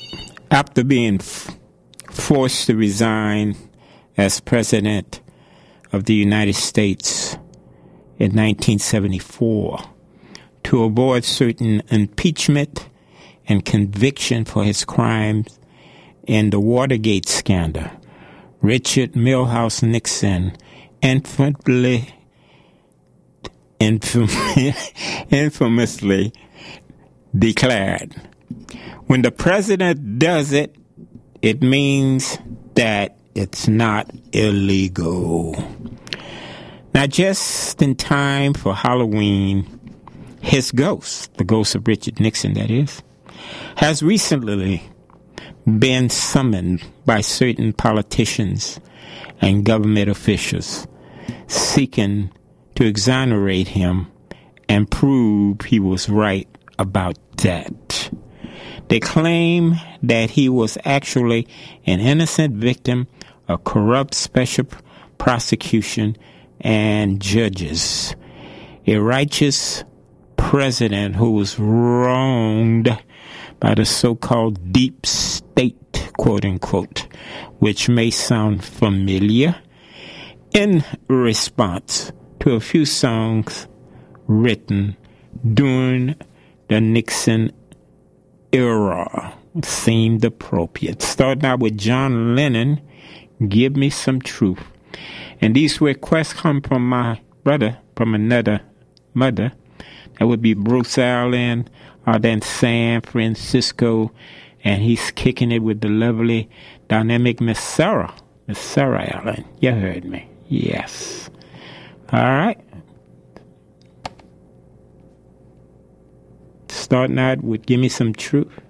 after being forced to resign as President of the United States in 1974 to avoid certain impeachment and conviction for his crimes in the Watergate scandal, Richard Milhous Nixon infamously declared, "When the president does it, it means that it's not illegal." Now, just in time for Halloween, his ghost, the ghost of Richard Nixon, that is, has recently been summoned by certain politicians and government officials seeking to exonerate him and prove he was right about that. They claim that he was actually an innocent victim of corrupt special prosecution and judges, a righteous president who was wronged by the so-called deep state, quote-unquote, which may sound familiar, in response to a few songs written during the Nixon era seemed appropriate. Starting out with John Lennon, "Give Me Some Truth." And these requests come from my brother, from another mother. That would be Bruce Allen, out in San Francisco. And he's kicking it with the lovely, dynamic Miss Sarah Allen. You heard me. Yes. All right. Starting out with "Give Me Some Truth."